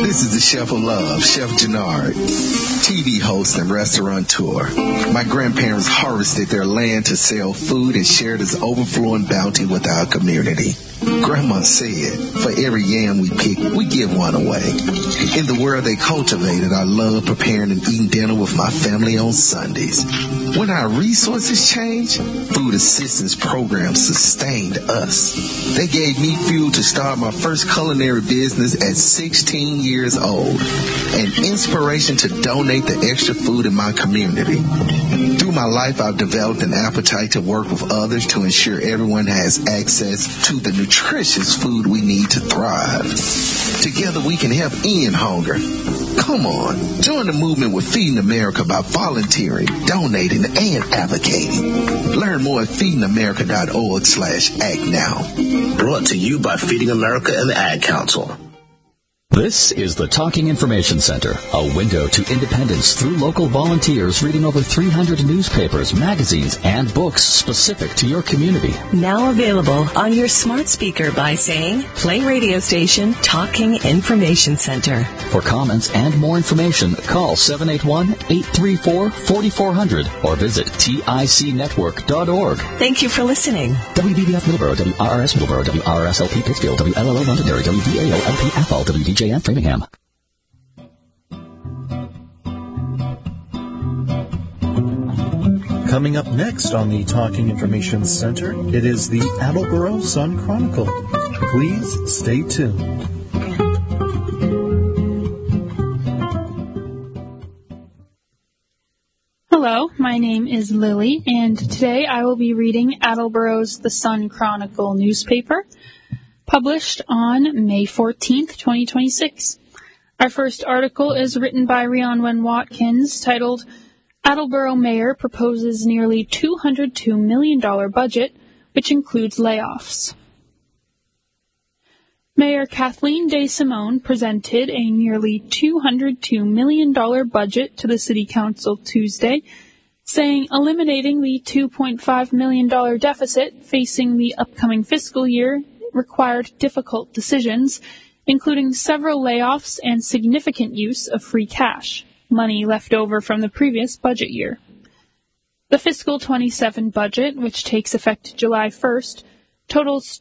This is the Chef of Love, Chef Jannard, TV host and restaurateur. My grandparents harvested their land to sell food and share this overflowing bounty with our community. Grandma said, for every yam we pick, we give one away. In the world they cultivated, I love preparing and eating dinner with my family on Sundays. When our resources changed, food assistance programs sustained us. They gave me fuel to start my first culinary business at 16 years old, and inspiration to donate the extra food in my community. Through my life, I've developed an appetite to work with others to ensure everyone has access to the nutritious food we need to thrive. Together we can help end hunger. Come on, join the movement with Feeding America by volunteering, donating, and advocating. Learn more at feedingamerica.org/act now. Brought to you by Feeding America and the Ad Council. This is the Talking Information Center, a window to independence through local volunteers reading over 300 newspapers, magazines, and books specific to your community. Now available on your smart speaker by saying, play radio station Talking Information Center. For comments and more information, call 781-834-4400 or visit ticnetwork.org. Thank you for listening. WBBF Middleborough, WRRS Middleborough, WRSLP Pittsfield, WLLO Londonderry, WDAO LP Athol, WDJN Framingham. Coming up next on the Talking Information Center, it is the Attleboro Sun Chronicle. Please stay tuned. Hello, my name is Lily, and today I will be reading Attleboro's The Sun Chronicle newspaper, published on May 14th, 2026. Our first article is written by Rhianwen Watkins, titled, Attleboro Mayor Proposes Nearly $202 Million Budget, which includes layoffs. Mayor Kathleen DeSimone presented a nearly $202 million budget to the City Council Tuesday, saying eliminating the $2.5 million deficit facing the upcoming fiscal year required difficult decisions, including several layoffs and significant use of free cash, money left over from the previous budget year. The fiscal 27 budget, which takes effect July 1st, totals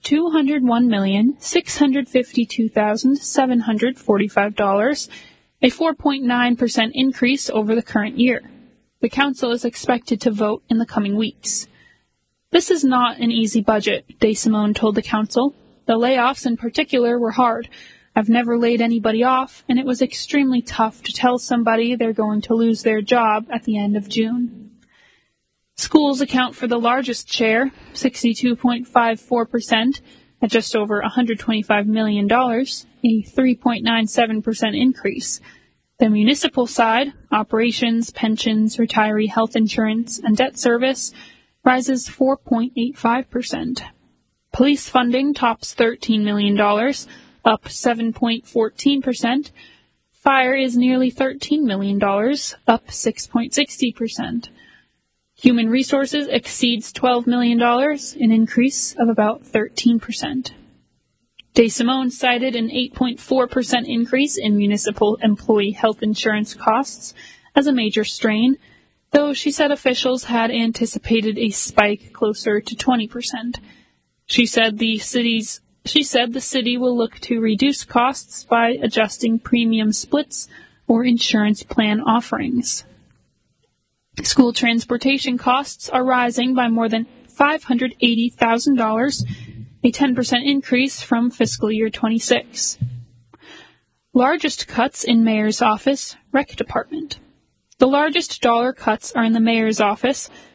$201,652,745, a 4.9% increase over the current year. The council is expected to vote in the coming weeks. This is not an easy budget, DeSimone told the council. The layoffs in particular were hard. I've never laid anybody off, and it was extremely tough to tell somebody they're going to lose their job at the end of June. Schools account for the largest share, 62.54%, at just over $125 million, a 3.97% increase. The municipal side, operations, pensions, retiree health insurance, and debt service, rises 4.85%. Police funding tops $13 million, up 7.14%. Fire is nearly $13 million, up 6.60%. Human resources exceeds $12 million, an increase of about 13%. DeSimone cited an 8.4% increase in municipal employee health insurance costs as a major strain, though she said officials had anticipated a spike closer to 20%. She said the city will look to reduce costs by adjusting premium splits or insurance plan offerings. School transportation costs are rising by more than $580,000, a 10% increase from fiscal year 26. Largest cuts in mayor's office, rec department. The largest dollar cuts are in the mayor's office,